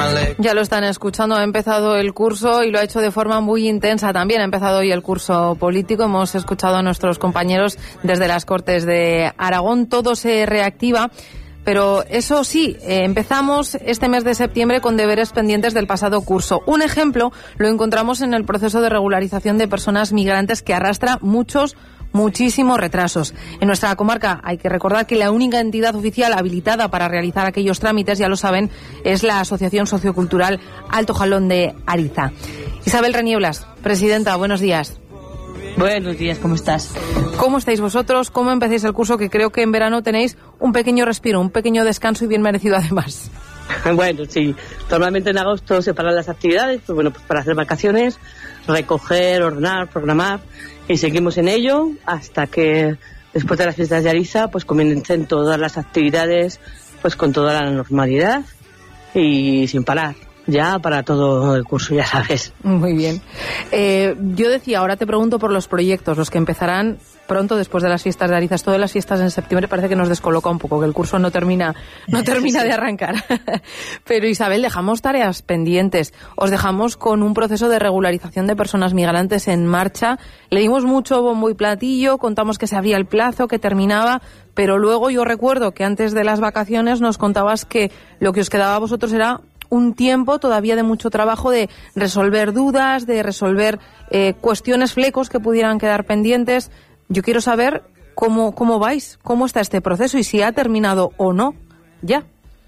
Ya lo están escuchando, ha empezado el curso y lo ha hecho de forma muy intensa también. Ha empezado hoy el curso político, hemos escuchado a nuestros compañeros desde las Cortes de Aragón, todo se reactiva. Pero eso sí, empezamos este mes de septiembre con deberes pendientes del pasado curso. Un ejemplo lo encontramos en el proceso de regularización de personas migrantes que arrastra muchísimos retrasos. En nuestra comarca hay que recordar que la única entidad oficial habilitada para realizar aquellos trámites, ya lo saben, es la Asociación Sociocultural Alto Jalón de Ariza. Isabel Renieblas, presidenta, buenos días. Buenos días, ¿cómo estás? ¿Cómo estáis vosotros? ¿Cómo empezáis el curso? Que creo que en verano tenéis un pequeño respiro, un pequeño descanso y bien merecido además. Bueno, sí. Normalmente en agosto se paran las actividades, pues bueno, pues para hacer vacaciones, recoger, ordenar, programar, y seguimos en ello hasta que después de las fiestas de Ariza pues comiencen todas las actividades pues con toda la normalidad y sin parar. Ya para todo el curso, ya sabes. Muy bien. Yo decía, ahora te pregunto por los proyectos, los que empezarán pronto después de las fiestas de Ariza. Esto de las fiestas en septiembre parece que nos descoloca un poco, que el curso no termina de arrancar. Pero Isabel, dejamos tareas pendientes. Os dejamos con un proceso de regularización de personas migrantes en marcha. Le dimos mucho bombo y platillo, contamos que se abría el plazo, que terminaba, pero luego yo recuerdo que antes de las vacaciones nos contabas que lo que os quedaba a vosotros era un tiempo todavía de mucho trabajo, de resolver dudas, de resolver cuestiones, flecos que pudieran quedar pendientes. Yo quiero saber cómo vais, cómo está este proceso y si ha terminado o no ya.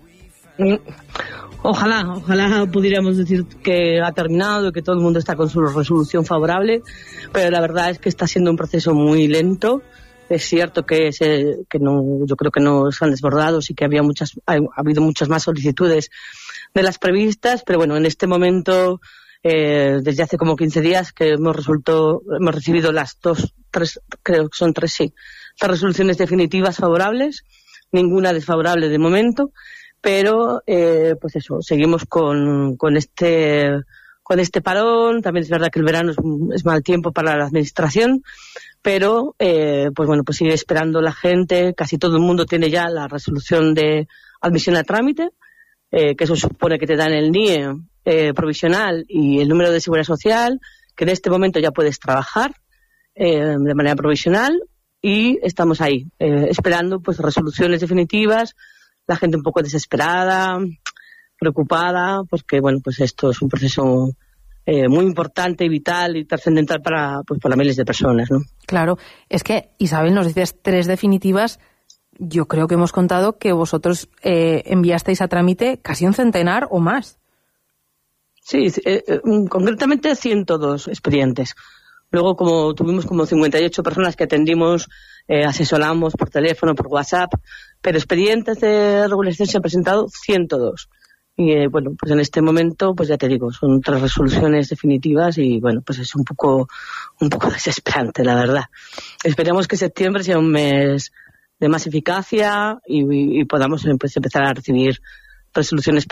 Ojalá pudiéramos decir que ha terminado y que todo el mundo está con su resolución favorable, pero la verdad es que está siendo un proceso muy lento. Es cierto que no, yo creo que no se han desbordado, sí que ha habido muchas más solicitudes de las previstas, pero bueno, en este momento, desde hace como 15 días que hemos recibido las tres resoluciones definitivas favorables, ninguna desfavorable de momento, pero pues eso, seguimos con este parón. También es verdad que el verano es mal tiempo para la administración, pero pues bueno, pues sigue esperando la gente. Casi todo el mundo tiene ya la resolución de admisión a trámite, que eso supone que te dan el NIE provisional y el número de seguridad social, que en este momento ya puedes trabajar de manera provisional, y estamos ahí esperando pues resoluciones definitivas. La gente un poco desesperada, preocupada, porque bueno, pues esto es un proceso muy importante y vital y trascendental para miles de personas, ¿no? Claro, es que Isabel, nos dices 3 definitivas. Yo creo que hemos contado que vosotros enviasteis a trámite casi un centenar o más. Sí, concretamente 102 expedientes. Luego, como tuvimos como 58 personas que atendimos, asesoramos por teléfono, por WhatsApp, pero expedientes de regularización se han presentado 102. Y bueno, pues en este momento, pues ya te digo, son 3 resoluciones definitivas y bueno, pues es un poco desesperante, la verdad. Esperemos que septiembre sea un mes de más eficacia y podamos empezar a recibir resoluciones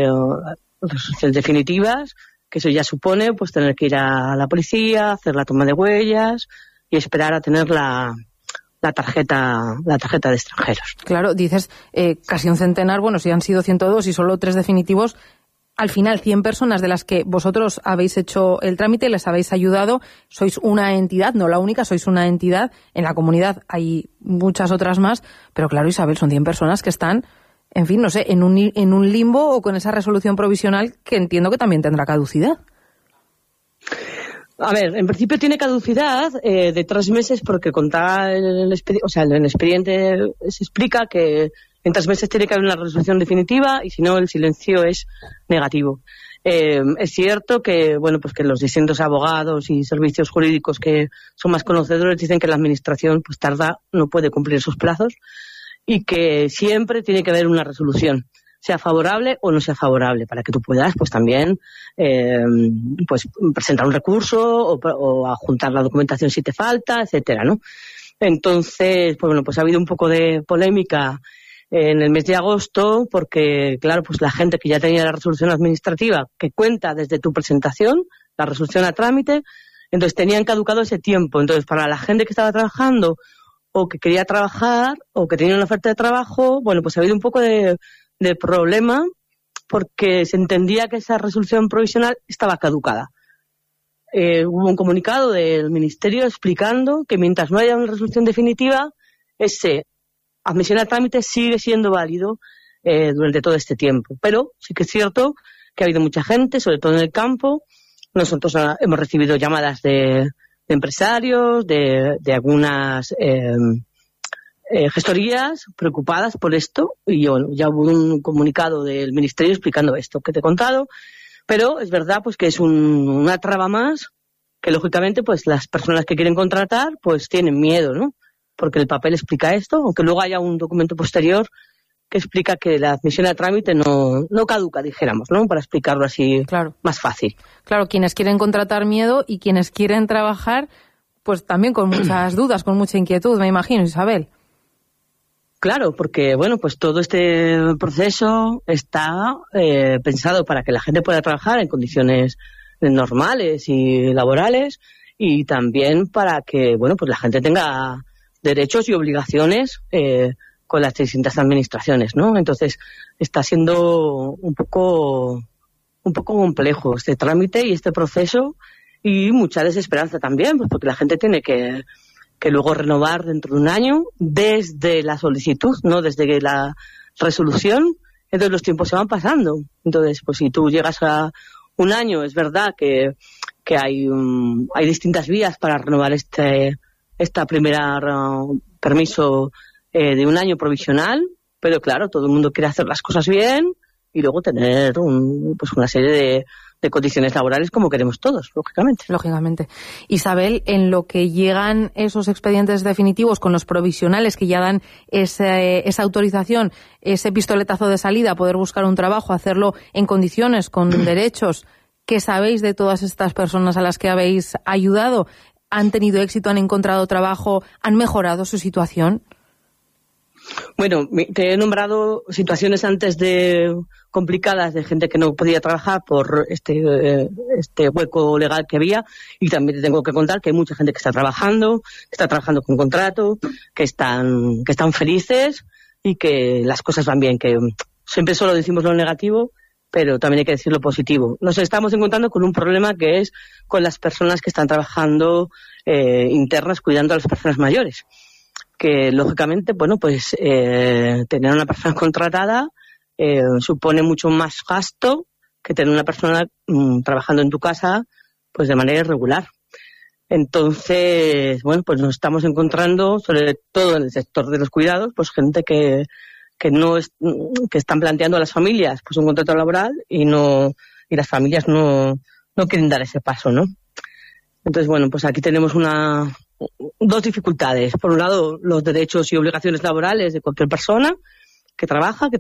definitivas, que eso ya supone pues tener que ir a la policía, hacer la toma de huellas y esperar a tener la tarjeta de extranjeros. Claro, dices casi un centenar. Bueno, si han sido 102 y solo 3 definitivos, al final 100 personas de las que vosotros habéis hecho el trámite, les habéis ayudado. Sois una entidad, no la única, sois una entidad. En la comunidad hay muchas otras más, pero claro, Isabel, son 100 personas que están, en fin, no sé, en un limbo o con esa resolución provisional que entiendo que también tendrá caducidad. A ver, en principio tiene caducidad de 3 meses porque contaba en el expediente se explica que en 3 meses tiene que haber una resolución definitiva y si no el silencio es negativo. Es cierto que bueno, pues que los distintos abogados y servicios jurídicos que son más conocedores dicen que la administración pues no puede cumplir esos plazos y que siempre tiene que haber una resolución, sea favorable o no sea favorable, para que tú puedas pues también pues presentar un recurso o adjuntar la documentación si te falta, etcétera, ¿no? Entonces, pues bueno, pues ha habido un poco de polémica en el mes de agosto porque, claro, pues la gente que ya tenía la resolución administrativa que cuenta desde tu presentación, la resolución a trámite, entonces tenían caducado ese tiempo. Entonces, para la gente que estaba trabajando o que quería trabajar o que tenía una oferta de trabajo, bueno, pues ha habido un poco de problema porque se entendía que esa resolución provisional estaba caducada. Hubo un comunicado del Ministerio explicando que mientras no haya una resolución definitiva, ese admisión a trámite sigue siendo válido durante todo este tiempo. Pero sí que es cierto que ha habido mucha gente, sobre todo en el campo. Nosotros hemos recibido llamadas de empresarios, de algunas gestorías preocupadas por esto, y bueno, ya hubo un comunicado del Ministerio explicando esto que te he contado, pero es verdad pues que es una traba más que lógicamente pues las personas que quieren contratar pues tienen miedo, ¿no? Porque el papel explica esto, aunque luego haya un documento posterior que explica que la admisión a trámite no caduca, dijéramos, ¿no? Para explicarlo así más fácil. Claro, quienes quieren contratar miedo y quienes quieren trabajar pues también con muchas dudas, con mucha inquietud, me imagino, Isabel. Claro, porque bueno, pues todo este proceso está pensado para que la gente pueda trabajar en condiciones normales y laborales, y también para que bueno, pues la gente tenga derechos y obligaciones con las distintas administraciones, ¿no? Entonces está siendo un poco complejo este trámite y este proceso, y mucha desesperanza también, pues porque la gente tiene que luego renovar dentro de un año desde la solicitud, no desde la resolución. Entonces los tiempos se van pasando. Entonces, pues si tú llegas a un año, es verdad que hay distintas vías para renovar esta primera permiso de un año provisional, pero claro, todo el mundo quiere hacer las cosas bien y luego tener pues una serie de condiciones laborales como queremos todos, lógicamente. Isabel, en lo que llegan esos expedientes definitivos con los provisionales que ya dan esa autorización, ese pistoletazo de salida a poder buscar un trabajo, hacerlo en condiciones, con derechos, ¿qué sabéis de todas estas personas a las que habéis ayudado? ¿Han tenido éxito, han encontrado trabajo, han mejorado su situación? Bueno, te he nombrado situaciones antes complicadas de gente que no podía trabajar por este hueco legal que había, y también te tengo que contar que hay mucha gente que está trabajando con contrato, que están felices y que las cosas van bien, que siempre solo decimos lo negativo, pero también hay que decir lo positivo. Nos estamos encontrando con un problema que es con las personas que están trabajando internas cuidando a las personas mayores, que lógicamente, bueno, pues tener una persona contratada supone mucho más gasto que tener una persona trabajando en tu casa pues de manera irregular. Entonces, bueno, pues nos estamos encontrando, sobre todo en el sector de los cuidados, pues gente que están planteando a las familias pues un contrato laboral y las familias no quieren dar ese paso, ¿no? Entonces, bueno, pues aquí tenemos dos dificultades. Por un lado, los derechos y obligaciones laborales de cualquier persona que trabaja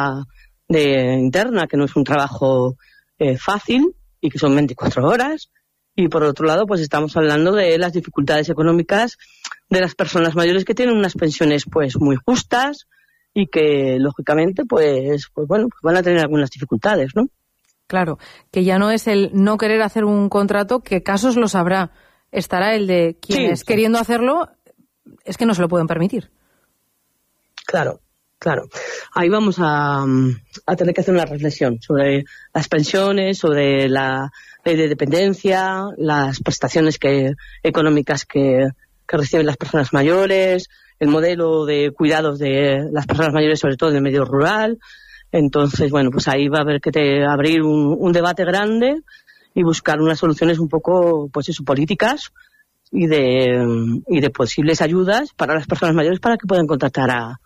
de interna, que no es un trabajo fácil y que son 24 horas. Y por otro lado, pues estamos hablando de las dificultades económicas de las personas mayores que tienen unas pensiones pues muy justas y que lógicamente pues bueno, pues van a tener algunas dificultades, ¿no? Claro, que ya no es el no querer hacer un contrato, que casos los habrá. Estará el de quienes queriendo hacerlo es que no se lo pueden permitir. Claro. Ahí vamos a tener que hacer una reflexión sobre las pensiones, sobre la ley de dependencia, las prestaciones económicas que reciben las personas mayores, el modelo de cuidados de las personas mayores, sobre todo en el medio rural. Entonces, bueno, pues ahí va a haber que abrir un debate grande y buscar unas soluciones un poco, pues eso, políticas y de posibles ayudas para las personas mayores para que puedan contratar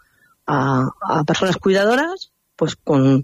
a personas cuidadoras, pues con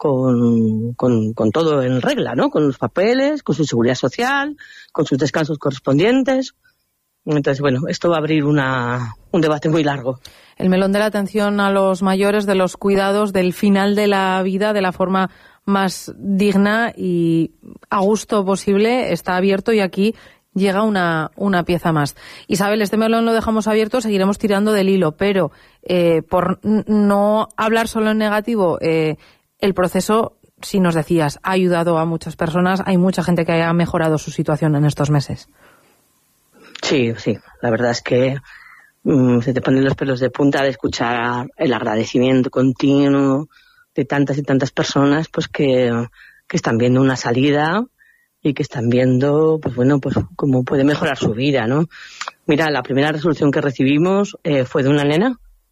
todo en regla, ¿no? Con los papeles, con su seguridad social, con sus descansos correspondientes. Entonces, bueno, esto va a abrir un debate muy largo. El melón de la atención a los mayores, de los cuidados, del final de la vida, de la forma más digna y a gusto posible, está abierto, y aquí llega una pieza más. Isabel, este melón lo dejamos abierto, seguiremos tirando del hilo, pero por no hablar solo en negativo, el proceso, si nos decías, ha ayudado a muchas personas, hay mucha gente que ha mejorado su situación en estos meses. Sí, la verdad es que se te ponen los pelos de punta de escuchar el agradecimiento continuo tantas y tantas personas pues que están viendo una salida y que están viendo pues bueno, pues cómo puede mejorar su vida, ¿no? Mira, la primera resolución que recibimos fue de una nena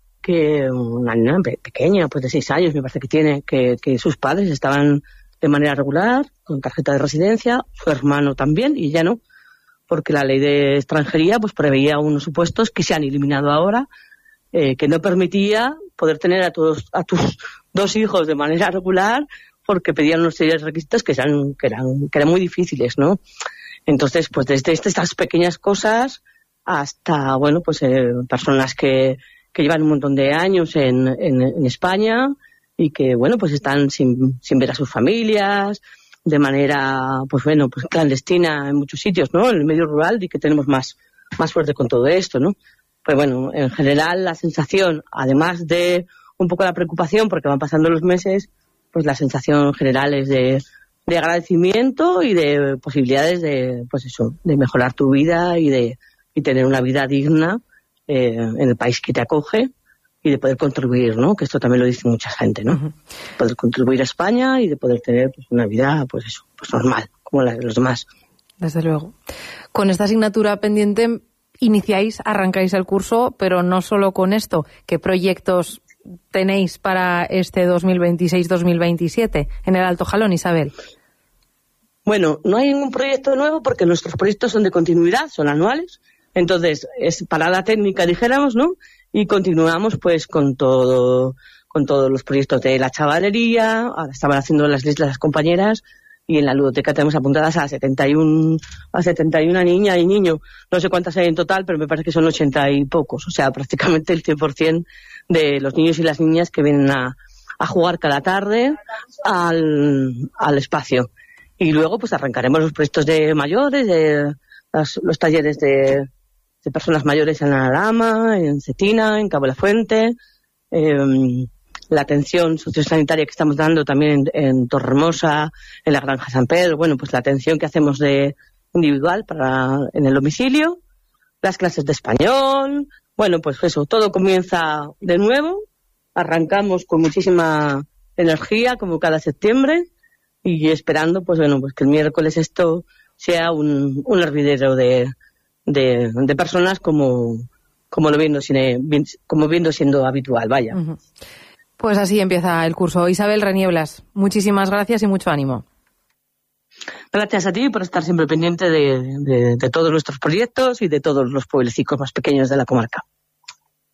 pequeña, pues de 6 años me parece que tiene, que sus padres estaban de manera regular, con tarjeta de residencia, su hermano también, y ya no, porque la ley de extranjería pues preveía unos supuestos que se han eliminado ahora, que no permitía poder tener a tus 2 hijos de manera regular, porque pedían unos serios requisitos que eran muy difíciles, ¿no? Entonces, pues desde estas pequeñas cosas hasta, bueno, pues personas que llevan un montón de años en España y que, bueno, pues están sin ver a sus familias, de manera, pues bueno, pues clandestina en muchos sitios, ¿no? En el medio rural, y que tenemos más fuerte con todo esto, ¿no? Pues bueno, en general la sensación, además de un poco la preocupación porque van pasando los meses, pues la sensación general es de agradecimiento y de posibilidades de, pues eso, de mejorar tu vida y tener una vida digna en el país que te acoge, y de poder contribuir, ¿no? Que esto también lo dice mucha gente, ¿no? Uh-huh. Poder contribuir a España y de poder tener pues una vida, pues eso, pues normal, como la de los demás. Desde luego. Con esta asignatura pendiente arrancáis el curso, pero no solo con esto. ¿Qué proyectos tenéis para este 2026-2027 en el Alto Jalón, Isabel? Bueno, no hay ningún proyecto nuevo porque nuestros proyectos son de continuidad, son anuales. Entonces, es parada técnica, dijéramos, ¿no? Y continuamos pues con todos los proyectos de la chavalería. Ahora estaban haciendo las listas las compañeras, y en la ludoteca tenemos apuntadas a 71 niñas y niños. No sé cuántas hay en total, pero me parece que son 80 y pocos. O sea, prácticamente el 100% de los niños y las niñas que vienen a jugar cada tarde al espacio. Y luego pues arrancaremos los proyectos de mayores, los talleres de personas mayores en Alhama, en Cetina, en Cabo de la Fuente, la atención sociosanitaria que estamos dando también en Torrehermosa, en la Granja San Pedro, bueno, pues la atención que hacemos de individual en el domicilio, las clases de español, bueno, pues eso, todo comienza de nuevo, arrancamos con muchísima energía como cada septiembre, y esperando pues bueno, pues que el miércoles esto sea un hervidero de personas como viendo siendo habitual, vaya. Uh-huh. Pues así empieza el curso. Isabel Renieblas, muchísimas gracias y mucho ánimo. Gracias a ti por estar siempre pendiente de todos nuestros proyectos y de todos los pueblecicos más pequeños de la comarca.